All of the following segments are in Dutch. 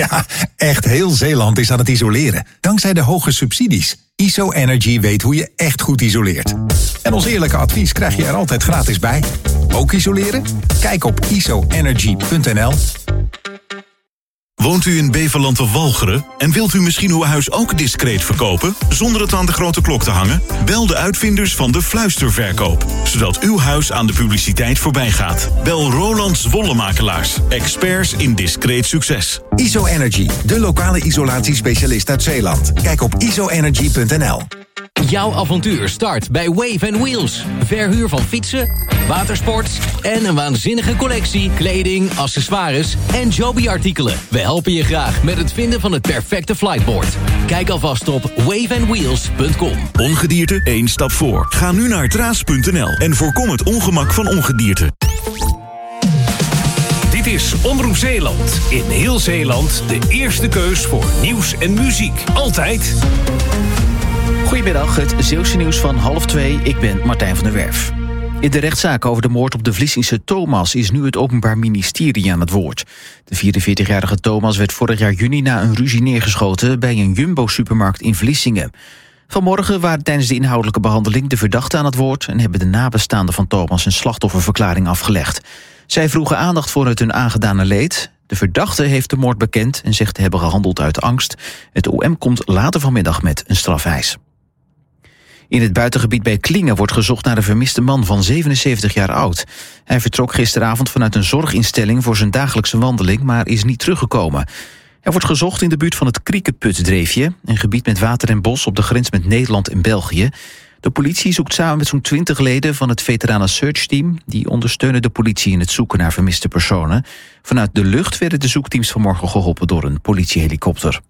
Ja, echt heel Zeeland is aan het isoleren. Dankzij de hoge subsidies. ISO-Energy weet hoe je echt goed isoleert. En ons eerlijke advies krijg je er altijd gratis bij. Ook isoleren? Kijk op isoenergy.nl. Woont u in Beverland of Walcheren en wilt u misschien uw huis ook discreet verkopen, zonder het aan de grote klok te hangen? Bel de uitvinders van de fluisterverkoop, zodat uw huis aan de publiciteit voorbij gaat. Bel Roland Wollemakelaars, experts in discreet succes. ISO-Energy, de lokale isolatiespecialist uit Zeeland. Kijk op isoenergy.nl. Jouw avontuur start bij Wave & Wheels. Verhuur van fietsen, watersport en een waanzinnige collectie kleding, accessoires en Joby-artikelen. We helpen je graag met het vinden van het perfecte flightboard. Kijk alvast op waveandwheels.com. Ongedierte, 1 stap voor. Ga nu naar traas.nl en voorkom het ongemak van ongedierte. Dit is Omroep Zeeland. In heel Zeeland de eerste keus voor nieuws en muziek. Altijd. Goedemiddag, het Zeeuwse nieuws van 1:30. Ik ben Martijn van der Werf. In de rechtszaak over de moord op de Vlissingse Thomas is nu het Openbaar Ministerie aan het woord. De 44-jarige Thomas werd vorig jaar juni na een ruzie neergeschoten bij een Jumbo-supermarkt in Vlissingen. Vanmorgen waren tijdens de inhoudelijke behandeling de verdachten aan het woord en hebben de nabestaanden van Thomas een slachtofferverklaring afgelegd. Zij vroegen aandacht voor het hun aangedane leed. De verdachte heeft de moord bekend en zegt te hebben gehandeld uit angst. Het OM komt later vanmiddag met een strafeis. In het buitengebied bij Klingen wordt gezocht naar een vermiste man van 77 jaar oud. Hij vertrok gisteravond vanuit een zorginstelling voor zijn dagelijkse wandeling, maar is niet teruggekomen. Hij wordt gezocht in de buurt van het Kriekeputdreefje, een gebied met water en bos op de grens met Nederland en België. De politie zoekt samen met zo'n 20 leden van het Veteranen Search Team. Die ondersteunen de politie in het zoeken naar vermiste personen. Vanuit de lucht werden de zoekteams vanmorgen geholpen door een politiehelikopter.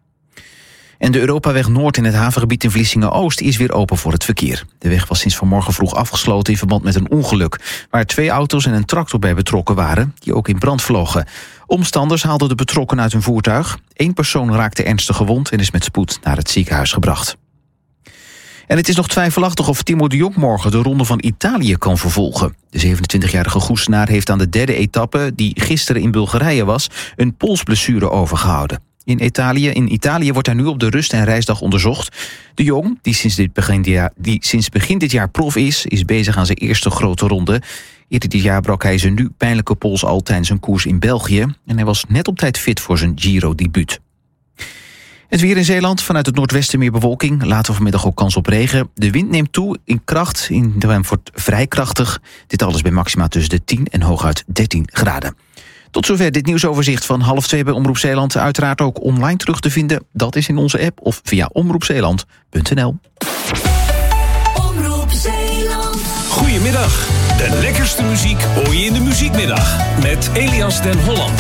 En de Europaweg Noord in het havengebied in Vlissingen-Oost is weer open voor het verkeer. De weg was sinds vanmorgen vroeg afgesloten in verband met een ongeluk, waar 2 auto's en een tractor bij betrokken waren, die ook in brand vlogen. Omstanders haalden de betrokkenen uit hun voertuig. 1 persoon raakte ernstig gewond en is met spoed naar het ziekenhuis gebracht. En het is nog twijfelachtig of Timo de Jong morgen de Ronde van Italië kan vervolgen. De 27-jarige Goesenaar heeft aan de 3e etappe, die gisteren in Bulgarije was, een polsblessure overgehouden. In Italië wordt hij nu op de rust- en reisdag onderzocht. De Jong, die sinds begin dit jaar prof is bezig aan zijn eerste grote ronde. Eerder dit jaar brak hij zijn nu pijnlijke pols al tijdens een koers in België. En hij was net op tijd fit voor zijn Giro-debuut. Het weer in Zeeland, vanuit het noordwesten meer bewolking. Later vanmiddag ook kans op regen. De wind neemt toe in kracht, wordt vrij krachtig. Dit alles bij maxima tussen de 10 en hooguit 13 graden. Tot zover dit nieuwsoverzicht van 1:30 bij Omroep Zeeland. Uiteraard ook online terug te vinden. Dat is in onze app of via omroepzeeland.nl. Omroep Zeeland. Goedemiddag. De lekkerste muziek hoor je in de muziekmiddag. Met Elias den Holland.